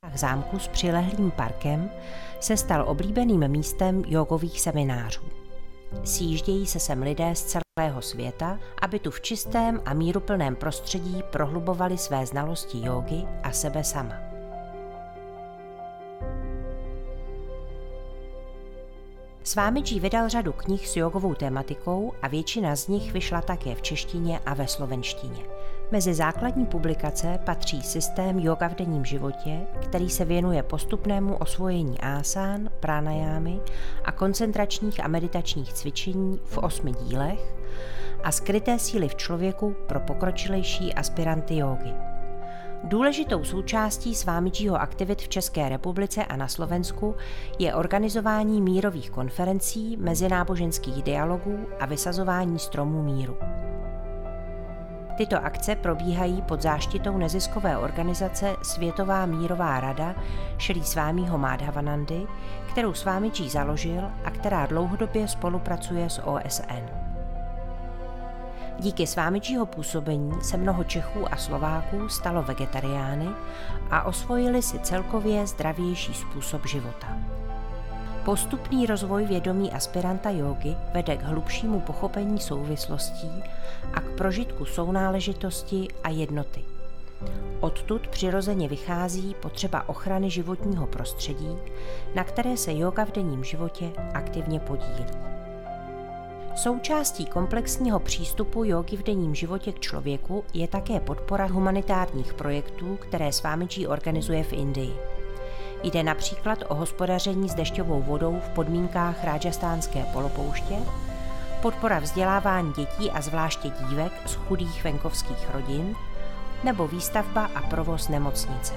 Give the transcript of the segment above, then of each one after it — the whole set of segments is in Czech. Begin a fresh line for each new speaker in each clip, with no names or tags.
zámku s přilehlým parkem se stal oblíbeným místem jógových seminářů. Sjíždějí se sem lidé z celého světa, aby tu v čistém a míruplném prostředí prohlubovali své znalosti jógy a sebe sama. Svámidží vydal řadu knih s jógovou tematikou a většina z nich vyšla také v češtině a ve slovenštině. Mezi základní publikace patří Systém jóga v denním životě, který se věnuje postupnému osvojení asán, pranajámy a koncentračních a meditačních cvičení v 8 dílech a Skryté síly v člověku pro pokročilejší aspiranty jógy. Důležitou součástí Svámidžího aktivit v České republice a na Slovensku je organizování mírových konferencí, mezináboženských dialogů a vysazování stromů míru. Tyto akce probíhají pod záštitou neziskové organizace Světová mírová rada Šrí Svámího Madhavanandy, kterou Svámidží založil a která dlouhodobě spolupracuje s OSN. Díky Svámidžího působení se mnoho Čechů a Slováků stalo vegetariány a osvojili si celkově zdravější způsob života. Postupný rozvoj vědomí aspiranta jógy vede k hlubšímu pochopení souvislostí a k prožitku sounáležitosti a jednoty. Odtud přirozeně vychází potřeba ochrany životního prostředí, na které se jóga v denním životě aktivně podílí. Součástí komplexního přístupu jógy v denním životě k člověku je také podpora humanitárních projektů, které Svámidží organizuje v Indii. Jde například o hospodaření s dešťovou vodou v podmínkách Rádžastánské polopouště, podpora vzdělávání dětí a zvláště dívek z chudých venkovských rodin nebo výstavba a provoz nemocnice.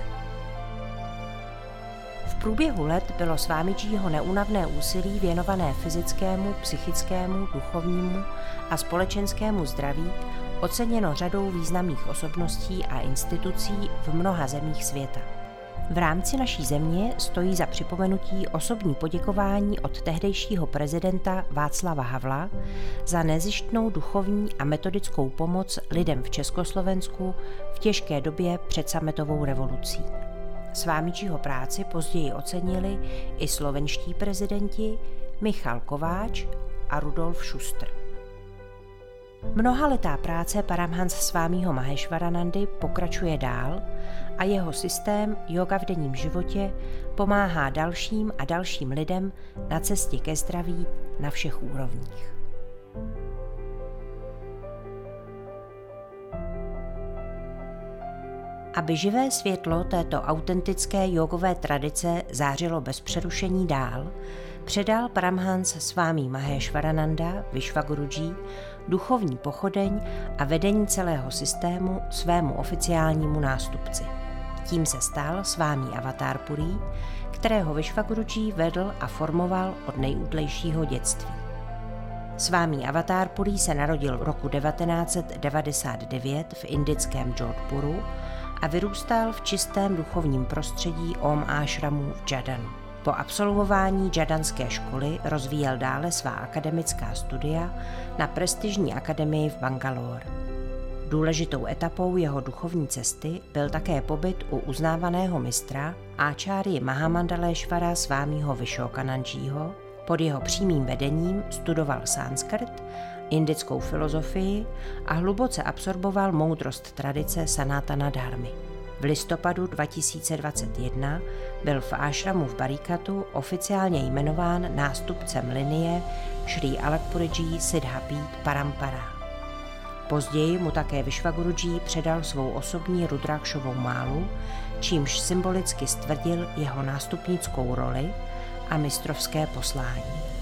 V průběhu let bylo Svámidžího neúnavné úsilí věnované fyzickému, psychickému, duchovnímu a společenskému zdraví oceněno řadou významných osobností a institucí v mnoha zemích světa. V rámci naší země stojí za připomenutí osobní poděkování od tehdejšího prezidenta Václava Havla za nezištnou duchovní a metodickou pomoc lidem v Československu v těžké době před sametovou revolucí. Svámidžího práci později ocenili i slovenští prezidenti Michal Kováč a Rudolf Schuster. Mnohaletá práce Paramhans Svámího Maheshwaranandy pokračuje dál a jeho systém jóga v denním životě pomáhá dalším a dalším lidem na cestě ke zdraví na všech úrovních. Aby živé světlo této autentické jógové tradice zářilo bez přerušení dál, předal Paramhans Svámí Maheshwarananda Vishwaguruji duchovní pochodeň a vedení celého systému svému oficiálnímu nástupci. Tím se stal Svámí Avatarpuri, kterého Vishwaguruji vedl a formoval od nejútlejšího dětství. Svámí Avatarpuri se narodil roku 1999 v indickém Jodhpuru a vyrůstal v čistém duchovním prostředí Om Ashramu v Jadanu. Po absolvování Jadanské školy rozvíjel dále svá akademická studia na prestižní akademii v Bangalore. Důležitou etapou jeho duchovní cesty byl také pobyt u uznávaného mistra Áčárji Mahamandaleshvara Svámího Vishokanandžího. Pod jeho přímým vedením studoval sanskrt, indickou filozofii a hluboce absorboval moudrost tradice Sanatana Dharmy. V listopadu 2021 byl v ášramu v Barikatu oficiálně jmenován nástupcem linie Šrí Alakpurji Siddhapít Parampara. Později mu také Vishwaguruji předal svou osobní Rudrakšovou málu, čímž symbolicky stvrdil jeho nástupnickou roli a mistrovské poslání.